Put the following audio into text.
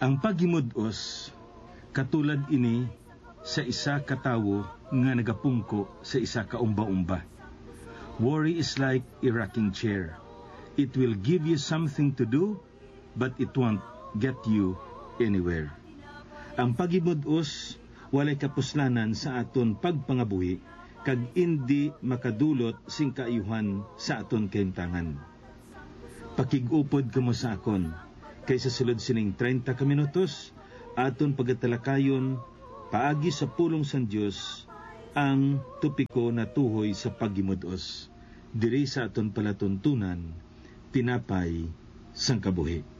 Ang paghimudos, katulad ini sa isa ka tawo nga nagapungko sa isa ka umba-umba. Worry is like a rocking chair. It will give you something to do, but it won't get you anywhere. Ang paghimudos, walay kapuslanan sa aton pagpangabuhi, kag indi makadulot sing kaayuhan sa aton kaimtangan. Pakigupod kamo sa akon, kaysa sulod sining 30 ka minutos, aton pagatalakayon, paagi sa pulong sang Dios, ang topiko na tuhoy sa paghimudos, diri sa aton palatuntunan, tinapay sang kabuhi.